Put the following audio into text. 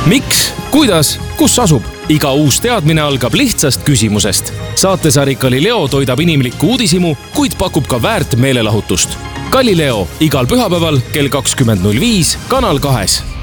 Miks, kuidas, kus asub? Iga uus teadmine algab lihtsast küsimusest. Saatesari Galileo toidab inimlikku uudishimu, kuid pakub ka väärt meelelahutust. Galileo igal pühapäeval kell 20.05 Kanal 2.